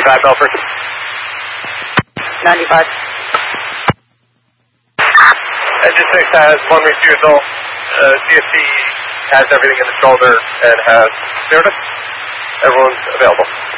95 Belford. 95. Engine 6 has 1 refusal. CSC has everything in the shoulder and has cleared us. Everyone's available.